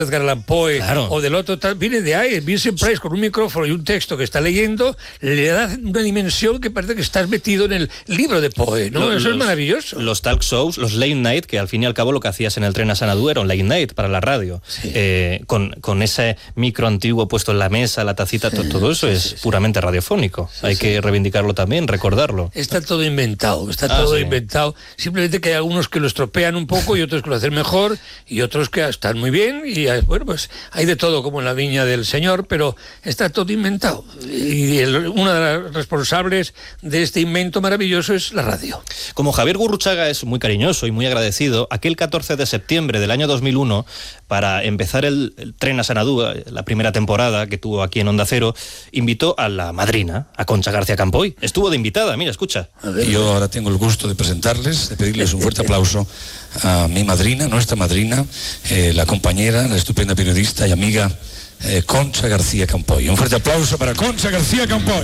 Edgar Allan Poe, claro, o del otro tal, viene de ahí. Vincent Price con un micrófono y un texto que está leyendo le da una dimensión que parece que estás metido en el libro de Poe, ¿no? Eso es maravilloso. Los talk shows, los late night, que al fin y al cabo lo que hacías en el tren a Sanadú era un late night para la radio, sí. Con ese micro antiguo puesto en la mesa, la tacita, todo eso es puramente radiofónico. Hay que reivindicarlo también, recordarlo. Está todo inventado, inventado. Simplemente que hay algunos que lo estropean un poco y otros que lo hacen mejor y otros que están muy bien y bueno, pues hay de todo como en la viña del Señor, pero está todo inventado. Y una de las responsables de este invento maravilloso es la radio. Como Javier Gurruchaga es muy cariñoso y muy agradecido, aquel 14 de septiembre del año 2001, para empezar el tren a Sanadú, la primera temporada que tuvo aquí en Onda Cero, invitó a la madrina, a Concha García Campoy. Estuvo de invitada, mira, escucha. Yo ahora tengo el gusto de presentarles, de pedirles un fuerte aplauso a mi madrina, nuestra madrina, la compañera, la estupenda periodista y amiga Concha García Campoy. Un fuerte aplauso para Concha García Campoy.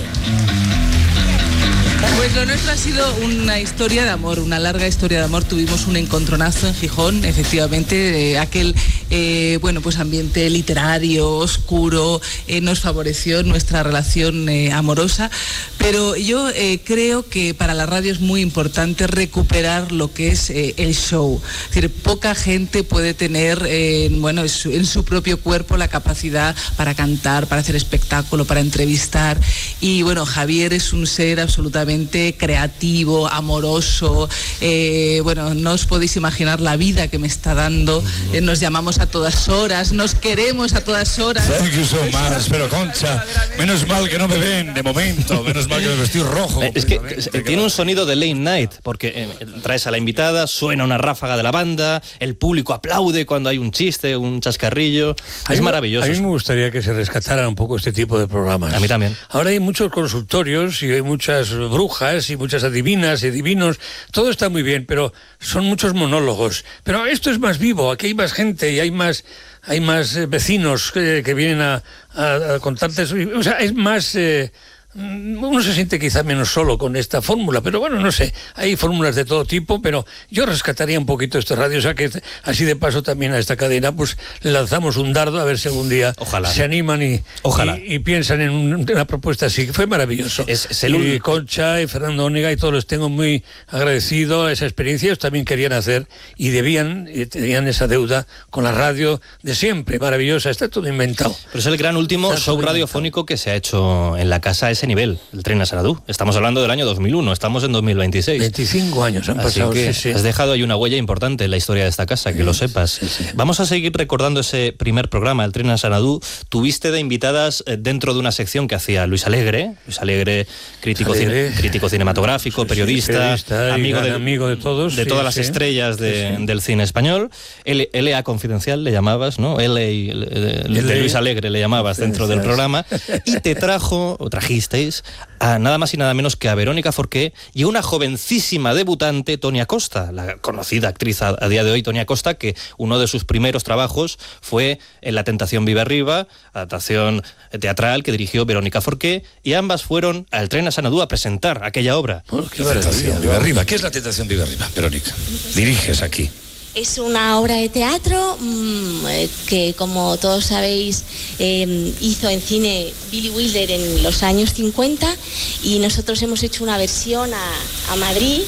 Pues lo nuestro ha sido una historia de amor, una larga historia de amor. Tuvimos un encontronazo en Gijón, efectivamente, aquel pues ambiente literario, oscuro, nos favoreció nuestra relación amorosa, pero yo creo que para la radio es muy importante recuperar lo que es el show. Es decir, poca gente puede tener en su propio cuerpo la capacidad para cantar, para hacer espectáculo, para entrevistar, y bueno, Javier es un ser absolutamente creativo, amoroso, no os podéis imaginar la vida que me está dando, nos llamamos a todas horas, nos queremos a todas horas. Thank you so much, pero Concha, menos mal que no me ven de momento, menos mal que me vestí rojo. Es que tiene un sonido de late night, porque traes a la invitada, suena una ráfaga de la banda, el público aplaude cuando hay un chiste, un chascarrillo, es maravilloso. A mí me gustaría que se rescatara un poco este tipo de programas. A mí también. Ahora hay muchos consultorios y hay muchas brujas y muchas adivinas y divinos, todo está muy bien, pero son muchos monólogos. Pero esto es más vivo, aquí hay más gente y hay más vecinos que vienen a contarte, o sea, es más... uno se siente quizá menos solo con esta fórmula, pero bueno, no sé, hay fórmulas de todo tipo, pero yo rescataría un poquito esta radio, o sea que así de paso también a esta cadena pues le lanzamos un dardo a ver si algún día se animan y piensan en una propuesta así, que fue maravilloso. Y Concha y Fernando Onega y todos les tengo muy agradecido a esa experiencia. Ellos también querían hacer y tenían esa deuda con la radio de siempre, maravillosa, está todo inventado. Pero es el gran último show radiofónico que se ha hecho en la casa a ese nivel, el tren a Sanadú. Estamos hablando del año 2001, estamos en 2026. 25 años han pasado. Así que has dejado ahí una huella importante en la historia de esta casa, que lo sepas. Sí. Vamos a seguir recordando ese primer programa, el tren a Sanadú. Tuviste de invitadas dentro de una sección que hacía Luis Alegre, crítico cinematográfico, periodista, amigo de todos. De todas las estrellas del cine español. L.A. Confidencial le llamabas, ¿no? De Luis Alegre le llamabas dentro del programa. Y trajisteis a nada más y nada menos que a Verónica Forqué y a una jovencísima debutante, Toni Acosta, la conocida actriz a día de hoy, Toni Acosta, que uno de sus primeros trabajos fue en La tentación vive arriba, adaptación teatral que dirigió Verónica Forqué, y ambas fueron al tren a Sanadú a presentar aquella obra. ¿Qué tentación vive arriba? ¿Qué es La tentación vive arriba, Verónica? Diriges aquí. Es una obra de teatro que, como todos sabéis, hizo en cine Billy Wilder en los años 50, y nosotros hemos hecho una versión a Madrid,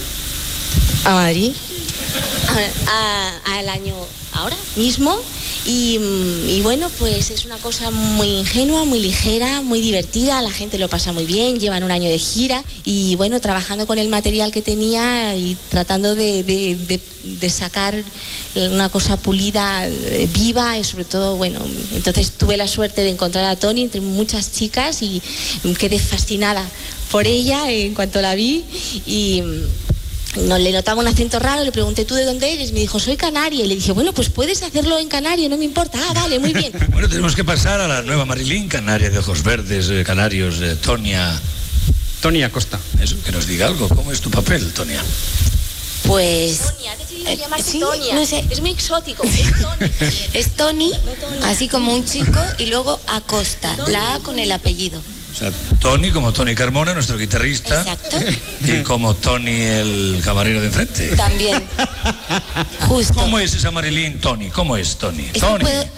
al año ahora mismo. Y bueno, pues es una cosa muy ingenua, muy ligera, muy divertida, la gente lo pasa muy bien, llevan un año de gira y bueno, trabajando con el material que tenía y tratando de sacar una cosa pulida, viva, y sobre todo, bueno, entonces tuve la suerte de encontrar a Toni entre muchas chicas y quedé fascinada por ella en cuanto la vi y... No le notaba un acento raro, le pregunté, ¿tú de dónde eres? Me dijo, soy canaria. Y le dije, bueno, pues puedes hacerlo en canario, no me importa. Ah, vale, muy bien. Bueno, tenemos que pasar a la nueva Marilyn, canaria de ojos verdes, canarios, Toni Acosta. Eso, que nos diga algo. ¿Cómo es tu papel, Tonia? Pues... Tonia, decidido llamarse Tonia. No sé. Es muy exótico. Es Toni, así como un chico, y luego Acosta, la A con el apellido. O sea, Toni como Toni Carmona, nuestro guitarrista. Exacto. Y como Toni, el camarero de enfrente. También. Justo. ¿Cómo es esa Marilyn, Toni? ¿Cómo es Toni? Es que